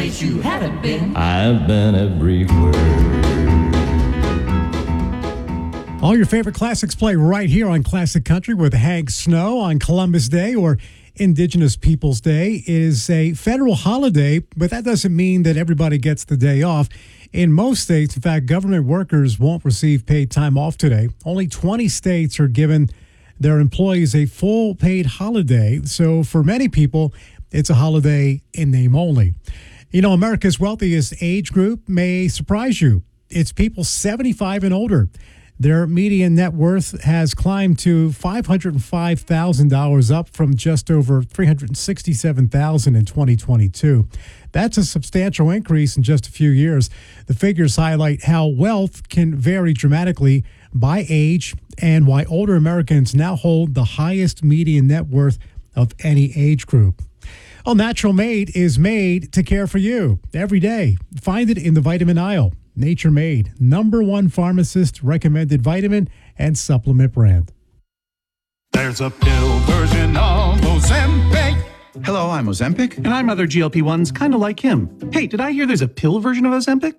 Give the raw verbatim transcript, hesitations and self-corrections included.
place you haven't been. I've been everywhere. All your favorite classics play right here on Classic Country with Hank Snow on Columbus Day, or Indigenous Peoples Day. It is a federal holiday, but that doesn't mean that everybody gets the day off. In most states, in fact, government workers won't receive paid time off today. Only twenty states are giving their employees a full paid holiday. So for many people, it's a holiday in name only. You know, America's wealthiest age group may surprise you. It's people seventy-five and older. Their median net worth has climbed to five hundred five thousand dollars, up from just over three hundred sixty-seven thousand dollars in twenty twenty-two. That's a substantial increase in just a few years. The figures highlight how wealth can vary dramatically by age and why older Americans now hold the highest median net worth of any age group. Well, Natural Made is made to care for you every day. Find it in the vitamin aisle. Nature Made, number one pharmacist recommended vitamin and supplement brand. There's a pill version of Ozempic. Hello, I'm Ozempic. And I'm other G L P ones kind of like him. Hey, did I hear there's a pill version of Ozempic?